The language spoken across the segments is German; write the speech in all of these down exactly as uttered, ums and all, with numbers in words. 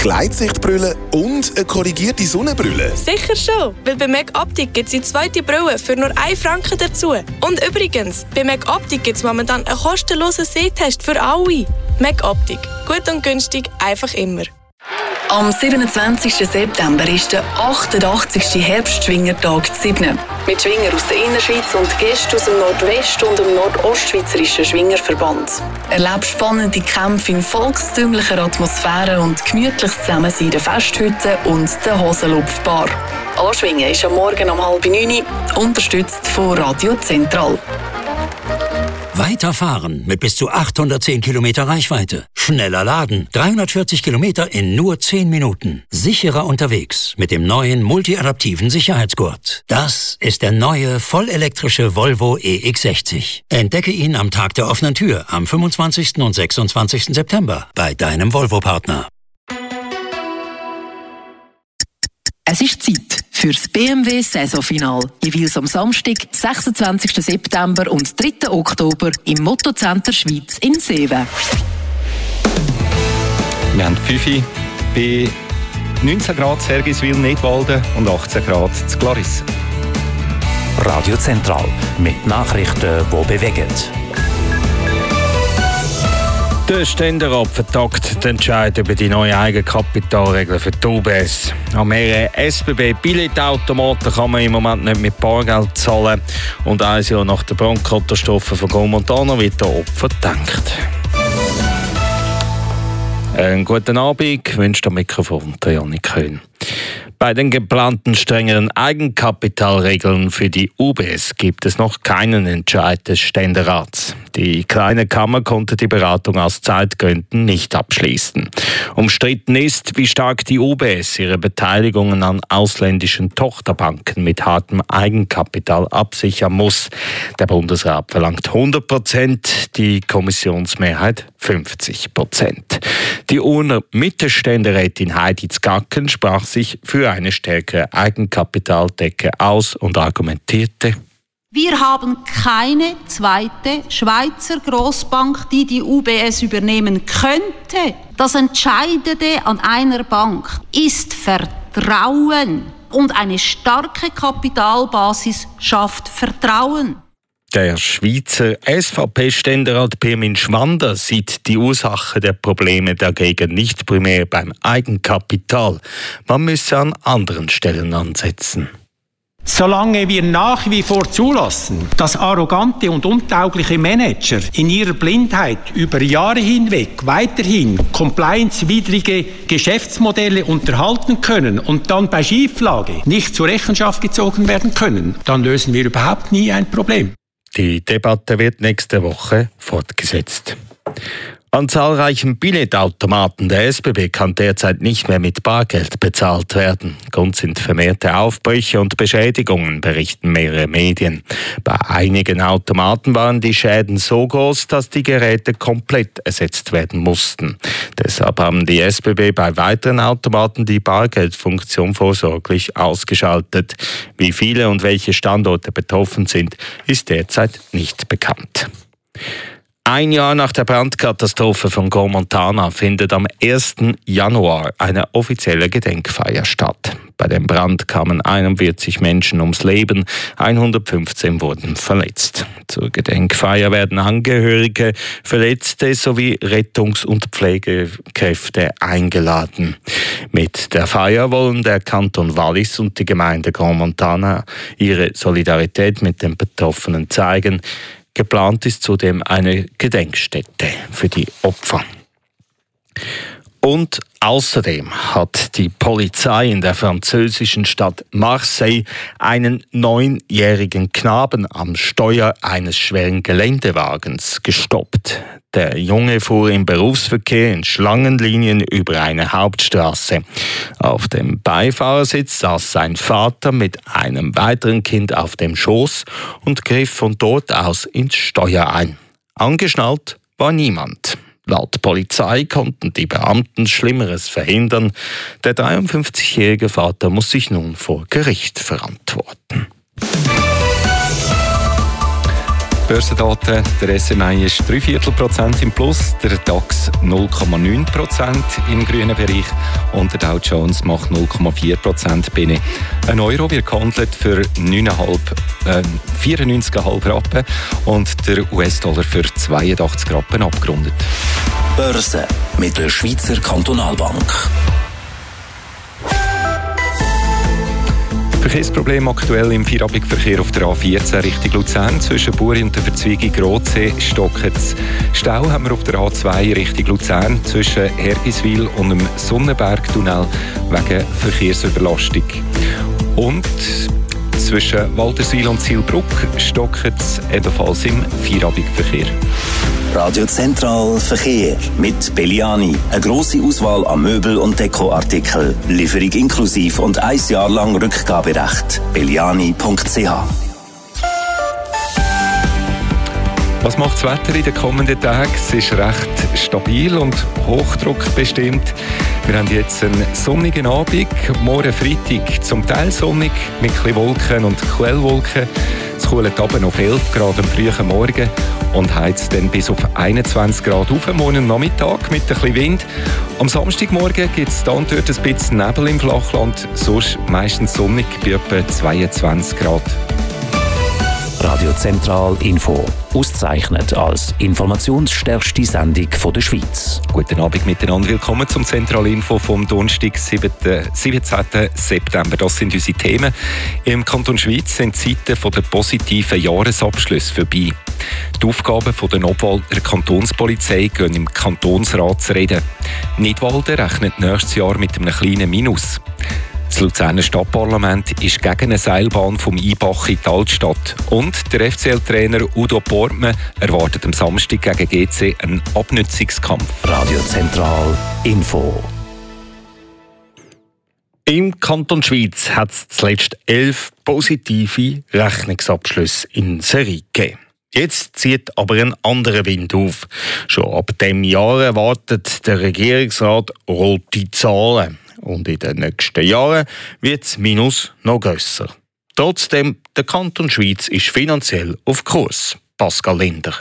Gleitsichtbrille und eine korrigierte Sonnenbrille? Sicher schon, weil bei Meg Optik gibt es die zweite Brille für nur einen Franken dazu. Und übrigens, bei Meg Optik gibt es momentan einen kostenlosen Sehtest für alle. Meg Optik. Gut und günstig, einfach immer. Am siebenundzwanzigsten September ist der achtundachtzigste Herbstschwingertag zu Sibnen. Mit Schwinger aus der Innerschweiz und Gästen aus dem Nordwest- und dem Nordostschweizerischen Schwingerverband. Erlebt spannende Kämpfe in volkstümlicher Atmosphäre und gemütliches Zusammensein in der Festhütte und der Hosenlupfbar. Anschwingen ist am Morgen um halb neun, unterstützt von Radio Zentral. Weiterfahren mit bis zu achthundertzehn Kilometer Reichweite. Schneller laden. dreihundertvierzig Kilometer in nur zehn Minuten. Sicherer unterwegs mit dem neuen multiadaptiven Sicherheitsgurt. Das ist der neue vollelektrische Volvo E X sechzig. Entdecke ihn am Tag der offenen Tür am fünfundzwanzigsten und sechsundzwanzigsten September bei deinem Volvo-Partner. Es ist Zeit für das B M W-Saisonfinal. Jeweils am Samstag, sechsundzwanzigsten September und dritten Oktober im Mottocenter Schweiz in Seewen. Wir haben fünf bei neunzehn Grad Sergiswil-Nidwalden und achtzehn Grad zu Clarisse. Radio Zentral mit Nachrichten, die bewegen. Der Ständerat vertagt den Entscheid über die neuen Eigenkapitalregeln für die U B S. An mehreren S B B-Billetautomaten kann man im Moment nicht mit Bargeld zahlen. Und ein Jahr nach der Brandkatastrophe von Gromontana wird der Opfer gedenkt. Einen guten Abend, wünscht am Mikrofon der Janik Köhn. Bei den geplanten strengeren Eigenkapitalregeln für die U B S gibt es noch keinen Entscheid des Ständerats. Die kleine Kammer konnte die Beratung aus Zeitgründen nicht abschließen. Umstritten ist, wie stark die U B S ihre Beteiligungen an ausländischen Tochterbanken mit hartem Eigenkapital absichern muss. Der Bundesrat verlangt hundert Prozent, die Kommissionsmehrheit fünfzig Prozent. Die Urner Mittelständerätin Heidi Zgacken sprach sich für eine stärkere Eigenkapitaldecke aus und argumentierte: Wir haben keine zweite Schweizer Grossbank, die die U B S übernehmen könnte. Das Entscheidende an einer Bank ist Vertrauen. Und eine starke Kapitalbasis schafft Vertrauen. Der Schweizer S V P-Ständerat Pirmin Schwander sieht die Ursache der Probleme dagegen nicht primär beim Eigenkapital. Man müsse an anderen Stellen ansetzen. Solange wir nach wie vor zulassen, dass arrogante und untaugliche Manager in ihrer Blindheit über Jahre hinweg weiterhin compliance-widrige Geschäftsmodelle unterhalten können und dann bei Schieflage nicht zur Rechenschaft gezogen werden können, dann lösen wir überhaupt nie ein Problem. Die Debatte wird nächste Woche fortgesetzt. An zahlreichen Billetautomaten der S B B kann derzeit nicht mehr mit Bargeld bezahlt werden. Grund sind vermehrte Aufbrüche und Beschädigungen, berichten mehrere Medien. Bei einigen Automaten waren die Schäden so groß, dass die Geräte komplett ersetzt werden mussten. Deshalb haben die S B B bei weiteren Automaten die Bargeldfunktion vorsorglich ausgeschaltet. Wie viele und welche Standorte betroffen sind, ist derzeit nicht bekannt. Ein Jahr nach der Brandkatastrophe von Gromontana findet am ersten Januar eine offizielle Gedenkfeier statt. Bei dem Brand kamen einundvierzig Menschen ums Leben, hundertfünfzehn wurden verletzt. Zur Gedenkfeier werden Angehörige, Verletzte sowie Rettungs- und Pflegekräfte eingeladen. Mit der Feier wollen der Kanton Wallis und die Gemeinde Gromontana ihre Solidarität mit den Betroffenen zeigen. Geplant ist zudem eine Gedenkstätte für die Opfer. Und außerdem hat die Polizei in der französischen Stadt Marseille einen neunjährigen Knaben am Steuer eines schweren Geländewagens gestoppt. Der Junge fuhr im Berufsverkehr in Schlangenlinien über eine Hauptstraße. Auf dem Beifahrersitz saß sein Vater mit einem weiteren Kind auf dem Schoß und griff von dort aus ins Steuer ein. Angeschnallt war niemand. Laut Polizei konnten die Beamten Schlimmeres verhindern. Der dreiundfünfzigjährige Vater muss sich nun vor Gericht verantworten. Börsendaten. Der S M I ist drei Viertel Prozent im Plus, der DAX null Komma neun Prozent im grünen Bereich und der Dow Jones macht null Komma vier Prozent Binnen. Ein Euro wird gehandelt für vierundneunzig Komma fünf Rappen und der U S-Dollar für zweiundachtzig Rappen abgerundet. Börse mit der Schweizer Kantonalbank. Verkehrsproblem aktuell im Feierabendverkehr auf der A vierzehn Richtung Luzern. Zwischen Buri und der Verzweigung Rotsee stockt es. Stau haben wir auf der A zwei Richtung Luzern zwischen Hergiswil und dem Sonnenbergtunnel wegen Verkehrsüberlastung. Und zwischen Walterswil und Zielbruck stockt es ebenfalls im Feierabendverkehr. Radio Zentral Verkehr mit Belliani. Eine grosse Auswahl an Möbel- und Dekoartikeln. Lieferung inklusiv und ein Jahr lang Rückgaberecht. belliani punkt c h. Was macht das Wetter in den kommenden Tagen? Es ist recht stabil und hochdruckbestimmt. Wir haben jetzt einen sonnigen Abend, morgen Freitag zum Teil sonnig, mit ein bisschen Wolken und Quellwolken. Es kühlt runter auf elf Grad am frühen Morgen und heizt dann bis auf einundzwanzig Grad auf morgen Nachmittag mit ein bisschen Wind. Am Samstagmorgen gibt es dann dort ein bisschen Nebel im Flachland, sonst meistens sonnig bei etwa zweiundzwanzig Grad. Radio Zentral Info. Ausgezeichnet als informationsstärkste Sendung von der Schweiz. Guten Abend miteinander. Willkommen zum Zentral Info vom Donnerstag, siebzehnten September. Das sind unsere Themen. Im Kanton Schweiz sind die Zeiten der positiven Jahresabschlüsse vorbei. Die Aufgaben der Notwalder Kantonspolizei gehen im Kantonsrat zu reden. Nidwalden rechnet nächstes Jahr mit einem kleinen Minus. Das Luzerner Stadtparlament ist gegen eine Seilbahn vom Einbach in die Altstadt. Und der F C L-Trainer Udo Portmann erwartet am Samstag gegen G C einen Abnützungskampf. Radio Zentral Info. Im Kanton Schweiz hat es zuletzt elf positive Rechnungsabschlüsse in Serie gegeben. Jetzt zieht aber ein anderer Wind auf. Schon ab diesem Jahr erwartet der Regierungsrat rote Zahlen. Und in den nächsten Jahren wird das Minus noch grösser. Trotzdem, der Kanton Schweiz ist finanziell auf Kurs. Pascal Linder.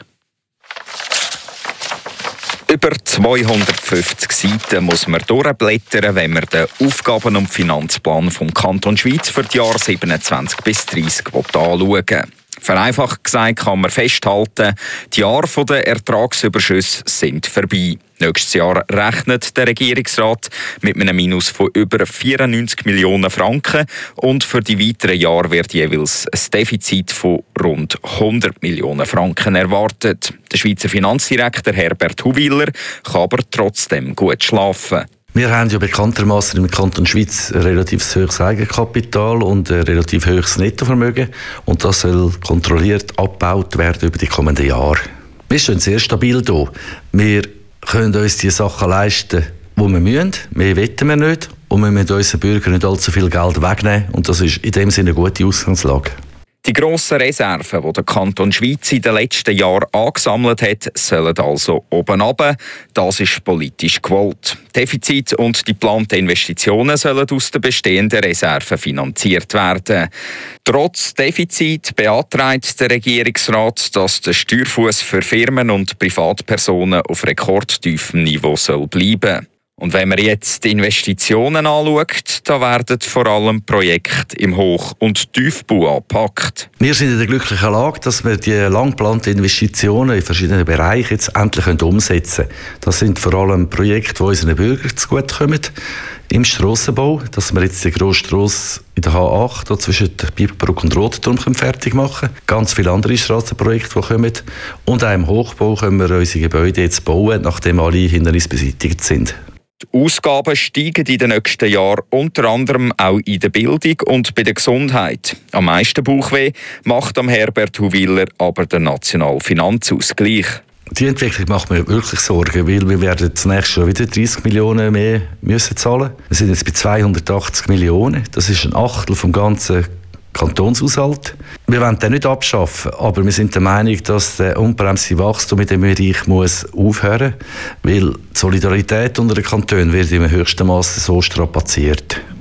Über zweihundertfünfzig Seiten muss man durchblättern, wenn man den Aufgaben- und Finanzplan vom Kanton Schweiz für die Jahre siebenundzwanzig bis dreißig anschauen will. Vereinfacht gesagt kann man festhalten, die Jahre der Ertragsüberschüsse sind vorbei. Nächstes Jahr rechnet der Regierungsrat mit einem Minus von über vierundneunzig Millionen Franken und für die weiteren Jahre wird jeweils ein Defizit von rund hundert Millionen Franken erwartet. Der Schweizer Finanzdirektor Herbert Huwiler kann aber trotzdem gut schlafen. Wir haben ja bekanntermaßen im Kanton Schweiz ein relativ hohes Eigenkapital und ein relativ hohes Nettovermögen und das soll kontrolliert abgebaut werden über die kommenden Jahre. Wir stehen sehr stabil da. Wir können uns die Sachen leisten, die wir müssen. Mehr wollen wir nicht und wir müssen unseren Bürgern nicht allzu viel Geld wegnehmen und das ist in dem Sinne eine gute Ausgangslage. Die grossen Reserven, die der Kanton Schweiz in den letzten Jahren angesammelt hat, sollen also oben runter. Das ist politisch gewollt. Defizit und die geplanten Investitionen sollen aus den bestehenden Reserven finanziert werden. Trotz Defizit beantragt der Regierungsrat, dass der Steuerfuss für Firmen und Privatpersonen auf rekordtiefem Niveau soll bleiben. Und wenn man jetzt die Investitionen anschaut, da werden vor allem Projekte im Hoch- und Tiefbau angepackt. Wir sind in der glücklichen Lage, dass wir die lang geplanten Investitionen in verschiedenen Bereichen jetzt endlich umsetzen können. Das sind vor allem Projekte, die unseren Bürgern zugutekommen. Im Strassenbau, dass wir jetzt die grosse Strasse in der H acht zwischen Biberbrück und Rotenturm fertig machen können. Ganz viele andere Strassenprojekte, die kommen. Und auch im Hochbau können wir unsere Gebäude jetzt bauen, nachdem alle Hindernisse beseitigt sind. Die Ausgaben steigen in den nächsten Jahren unter anderem auch in der Bildung und bei der Gesundheit. Am meisten Bauchweh macht am Herbert Huwiler aber der nationale Finanzausgleich. Die Entwicklung macht mir wirklich Sorgen, weil wir werden zunächst schon wieder dreißig Millionen mehr müssen zahlen. Wir sind jetzt bei zweihundertachtzig Millionen. Das ist ein Achtel vom ganzen Kantonshaushalt. Wir wollen den nicht abschaffen, aber wir sind der Meinung, dass der unbremste Wachstum in diesem Bereich muss aufhören muss, weil die Solidarität unter den Kantonen wird im höchsten Maße so strapaziert.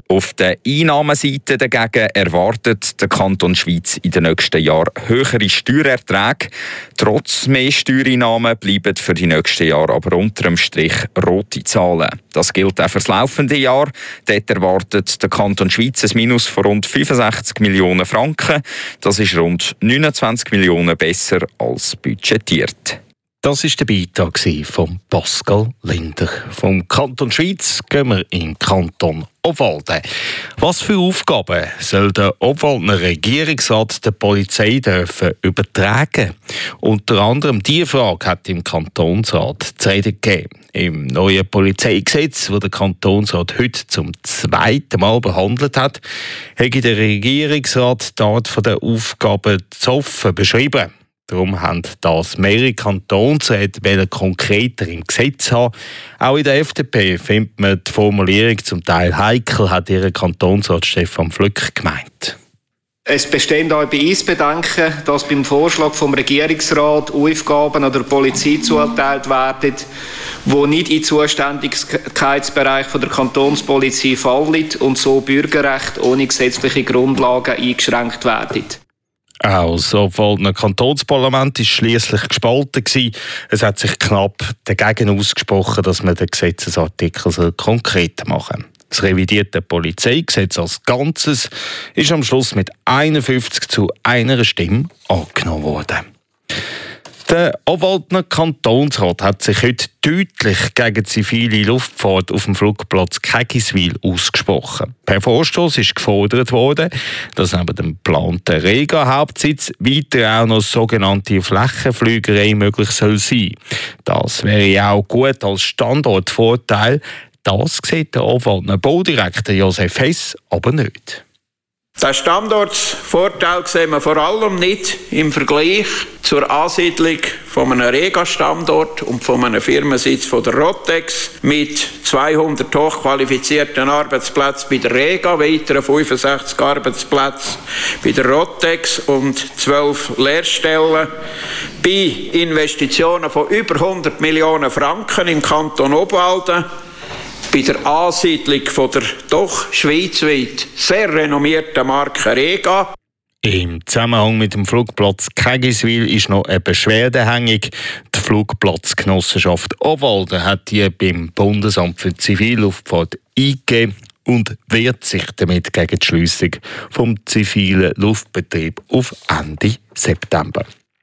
Auf der Einnahmenseite dagegen erwartet der Kanton Schweiz in den nächsten Jahren höhere Steuererträge. Trotz mehr Steuereinnahmen bleiben für die nächsten Jahre aber unter dem Strich rote Zahlen. Das gilt auch für das laufende Jahr. Dort erwartet der Kanton Schweiz ein Minus von rund fünfundsechzig Millionen Franken. Das ist rund neunundzwanzig Millionen besser als budgetiert. Das war der Beitrag von Pascal Linder. Vom Kanton Schweiz gehen wir in den Kanton Obwalden. Was für Aufgaben soll der Obwaldener Regierungsrat der Polizei dürfen übertragen? Unter anderem diese Frage hat im Kantonsrat zu reden gegeben. Im neuen Polizeigesetz, das der Kantonsrat heute zum zweiten Mal behandelt hat, hat der Regierungsrat die Art der Aufgaben zu offen beschrieben. Darum haben das mehrere Kantonsräte konkreter im Gesetz haben. Auch in der F D P findet man die Formulierung zum Teil heikel, hat ihr Kantonsrat Stefan Flück gemeint. Es bestehen auch bei uns Bedenken, dass beim Vorschlag vom Regierungsrat Aufgaben an der Polizei zugeteilt werden, die nicht in den Zuständigkeitsbereich der Kantonspolizei fallen und so Bürgerrechte ohne gesetzliche Grundlagen eingeschränkt werden. Auch das Obwaldener Kantonsparlament war schliesslich gespalten. Es hat sich knapp dagegen ausgesprochen, dass man den Gesetzesartikel konkret machen soll. Das revidierte Polizeigesetz als Ganzes ist am Schluss mit einundfünfzig zu einer Stimme angenommen worden. Der Obwaldener Kantonsrat hat sich heute deutlich gegen zivile Luftfahrt auf dem Flugplatz Kägiswil ausgesprochen. Per Vorstoss ist gefordert worden, dass neben dem geplanten Rega-Hauptsitz weiter auch noch sogenannte Flächenflügerei möglich soll sein. Das wäre auch gut als Standortvorteil. Das sieht der Obwaldener Baudirektor Josef Hess aber nicht. Den Standortvorteil sehen wir vor allem nicht im Vergleich zur Ansiedlung von einem Rega-Standort und von einem Firmensitz von der Rotex mit zweihundert hochqualifizierten Arbeitsplätzen bei der Rega, weiteren fünfundsechzig Arbeitsplätzen bei der Rotex und zwölf Lehrstellen. Bei Investitionen von über hundert Millionen Franken im Kanton Obwalden. Bei der Ansiedlung von der doch schweizweit sehr renommierten Marke Rega. Im Zusammenhang mit dem Flugplatz Kägiswil ist noch eine Beschwerde hängig. Die Flugplatzgenossenschaft Obwalden hat die beim Bundesamt für Zivilluftfahrt eingegeben und wehrt sich damit gegen die Schliessung vom zivilen Luftbetrieb auf Ende September.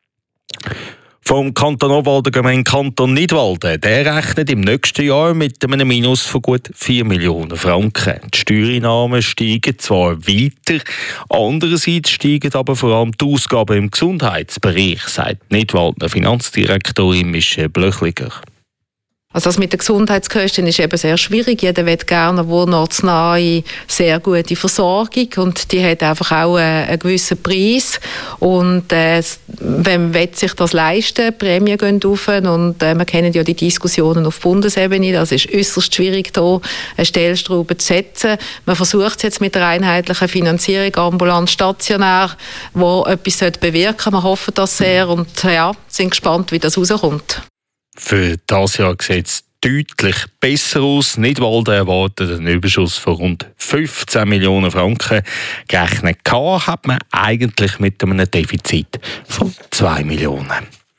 Vom Kanton Obwalden gehen wir in den Kanton Nidwalden. Der rechnet im nächsten Jahr mit einem Minus von gut vier Millionen Franken. Die Steuereinnahmen steigen zwar weiter, andererseits steigen aber vor allem die Ausgaben im Gesundheitsbereich, sagt Nidwaldner Finanzdirektorin Michelle Blöchliger. Also das mit den Gesundheitskosten ist eben sehr schwierig. Jeder will gerne wohnortsnahe, sehr gute Versorgung und die hat einfach auch einen gewissen Preis. Und äh, wenn man sich das leisten, die Prämien gehen rauf und äh, wir kennen ja die Diskussionen auf Bundesebene, das ist äußerst schwierig, hier eine Stellschraube zu setzen. Man versucht es jetzt mit der einheitlichen Finanzierung ambulant stationär, wo etwas bewirken sollte. Wir hoffen das sehr und ja, sind gespannt, wie das rauskommt. Für dieses Jahr sieht es deutlich besser aus. Nidwalden erwartet einen Überschuss von rund fünfzehn Millionen Franken. Gerechnet hat man eigentlich mit einem Defizit von zwei Millionen.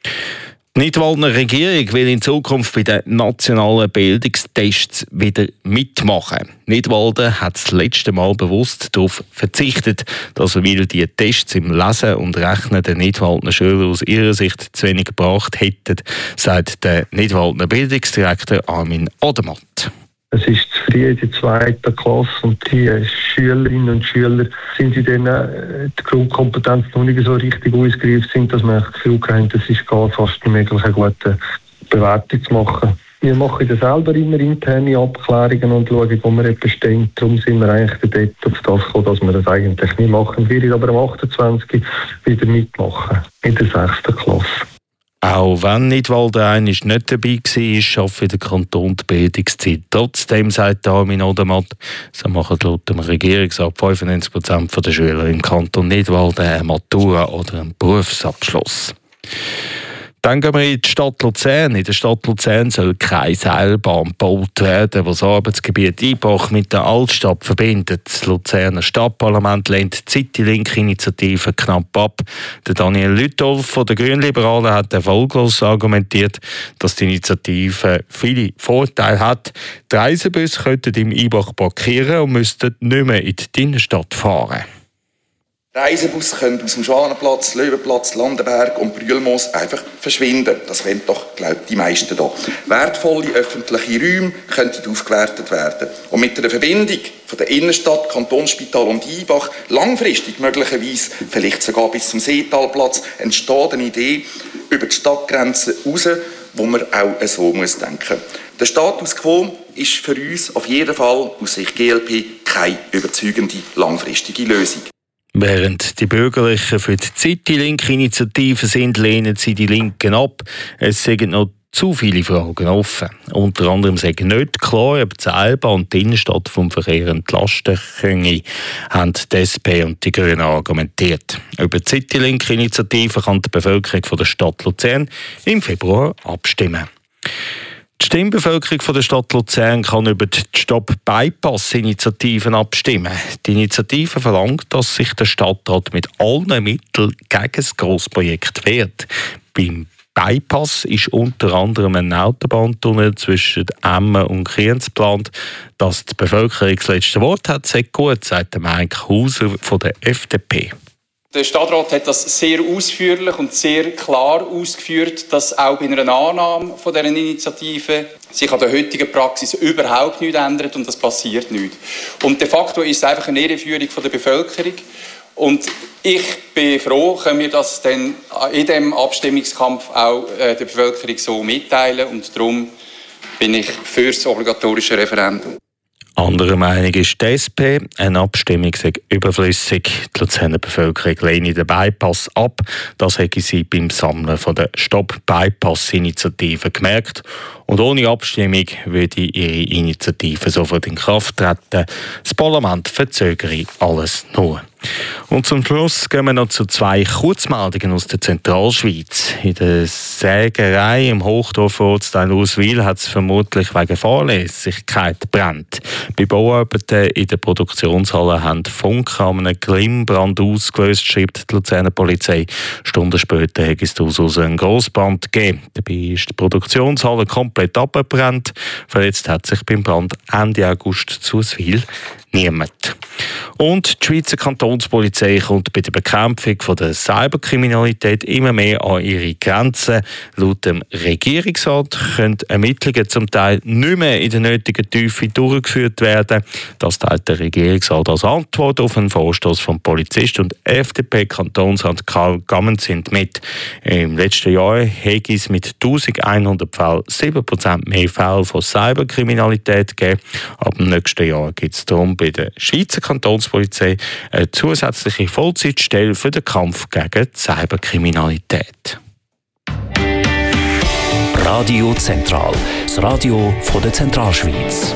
Die Nidwaldner Regierung will in Zukunft bei den nationalen Bildungstests wieder mitmachen. Nidwalden hat das letzte Mal bewusst darauf verzichtet, dass er wieder die Tests im Lesen und Rechnen der Nidwaldner Schüler aus ihrer Sicht zu wenig gebracht hätten, sagt der Nidwaldner Bildungsdirektor Armin Odermatt. Es ist zu früh in der zweiten Klasse und die Schülerinnen und Schüler sind in denen die Grundkompetenz noch nicht so richtig ausgereift sind, dass man das Gefühl hat, es ist gar fast nicht möglich, eine gute Bewertung zu machen. Wir machen dann selber immer interne Abklärungen und schauen, wo wir etwas stehen. Darum sind wir eigentlich dort auf das gekommen, dass wir das eigentlich nicht machen. Wir werden aber am achtundzwanzigsten wieder mitmachen, in der sechsten Klasse. Auch wenn Nidwalden einmal nicht dabei war, schafft der Kanton die Bildungszeit. Trotzdem, sagt Armin Odermatt, so machen laut dem Regierungsrat fünfundneunzig Prozent der Schüler im Kanton Nidwalden eine Matura oder einen Berufsabschluss. Dann gehen wir in die Stadt Luzern. In der Stadt Luzern soll keine Seilbahn gebaut werden, die das Arbeitsgebiet Ibach mit der Altstadt verbindet. Das Luzerner Stadtparlament lehnt die Citylink-Initiative knapp ab. Der Daniel Lütolf von den Grünliberalen hat erfolglos argumentiert, dass die Initiative viele Vorteile hat. Die Reisebusse könnten im Ibach parkieren und müssten nicht mehr in die Innenstadt fahren. Reisebus können aus dem Schwanenplatz, Löwenplatz, Landenberg und Brühlmoos einfach verschwinden. Das wollen doch, glaube ich, die meisten hier. Wertvolle öffentliche Räume könnten aufgewertet werden. Und mit einer Verbindung von der Innenstadt, Kantonsspital und Ibach, langfristig möglicherweise, vielleicht sogar bis zum Seetalplatz, entsteht eine Idee über die Stadtgrenzen raus, wo man auch so muss denken. Der Status quo ist für uns auf jeden Fall aus Sicht G L P keine überzeugende langfristige Lösung. Während die Bürgerlichen für die Citylink-Initiative sind, lehnen sie die Linken ab. Es sind noch zu viele Fragen offen. Unter anderem sei nicht klar, ob die Seilbahn und die Innenstadt vom Verkehr entlasten können, haben die S P und die Grünen argumentiert. Über die Citylink-Initiative kann die Bevölkerung von der Stadt Luzern im Februar abstimmen. Die Stimmbevölkerung der Stadt Luzern kann über die Stop-Bypass-Initiativen abstimmen. Die Initiative verlangt, dass sich der Stadtrat mit allen Mitteln gegen das Grossprojekt wehrt. Beim Bypass ist unter anderem ein Autobahntunnel zwischen Emmen und Kriens geplant. Dass die Bevölkerung das letzte Wort hat, sehr gut, sagt Mike Hauser von der F D P. Der Stadtrat hat das sehr ausführlich und sehr klar ausgeführt, dass auch bei einer Annahme von dieser Initiative sich an der heutigen Praxis überhaupt nichts ändert und das passiert nichts. Und de facto ist es einfach eine Irreführung von der Bevölkerung. Und ich bin froh, können wir das dann in diesem Abstimmungskampf auch der Bevölkerung so mitteilen. Und darum bin ich für das obligatorische Referendum. Andere Meinung ist die S P. Eine Abstimmung sei überflüssig. Die Luzerner Bevölkerung lehne den Bypass ab. Das hätte sie beim Sammeln von der Stop-Bypass-Initiative gemerkt. Und ohne Abstimmung würde ihre Initiative sofort in Kraft treten. Das Parlament verzögere alles nur. Und zum Schluss gehen wir noch zu zwei Kurzmeldungen aus der Zentralschweiz. In der Sägerei im Hochdorf-Ortsteil Auswil hat es vermutlich wegen Fahrlässigkeit brennt. Bei Bauarbeiten in der Produktionshalle haben Funken an einem Glimmbrand ausgelöst, schreibt die Luzerner Polizei. Stunden später hat es daraus einen Grossbrand gegeben. Dabei ist die Produktionshalle komplett abgebrannt. Verletzt hat sich beim Brand Ende August zu Auswil niemand. Und die Schweizer Kantonspolizei kommt bei der Bekämpfung von der Cyberkriminalität immer mehr an ihre Grenzen. Laut dem Regierungsrat können Ermittlungen zum Teil nicht mehr in der nötigen Tiefe durchgeführt werden. Das teilt der Regierungsrat als Antwort auf einen Vorstoß vom Polizist und F D P-Kantonsrat Karl Gammenzind mit. Im letzten Jahr hätte es mit eintausendeinhundert Fällen sieben Prozent mehr Fälle von Cyberkriminalität gegeben. Ab dem nächsten Jahr gibt es darum bei der Schweizer Kantonspolizei eine zusätzliche Vollzeitstelle für den Kampf gegen die Cyberkriminalität. Radio Zentral, das Radio von der Zentralschweiz.